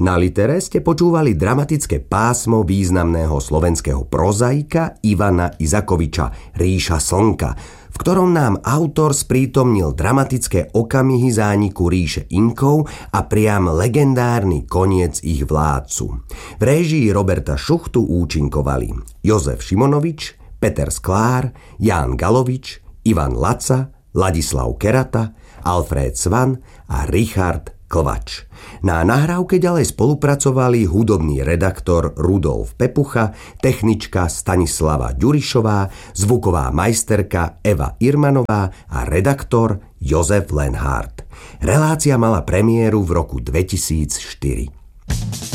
Na Litere ste počúvali dramatické pásmo významného slovenského prozaika Ivana Izakoviča Ríša slnka, v ktorom nám autor sprítomnil dramatické okamihy zániku ríše Inkov a priam legendárny koniec ich vládcu. V réžii Roberta Šuchtu účinkovali Jozef Šimonovič, Peter Sklár, Ján Galovič, Ivan Laca, Ladislav Kerata, Alfred Svan a Richard Klvač. Na nahrávke ďalej spolupracovali hudobný redaktor Rudolf Pepucha, technička Stanislava Ďurišová, zvuková majsterka Eva Irmanová a redaktor Jozef Lenhardt. Relácia mala premiéru v roku 2004.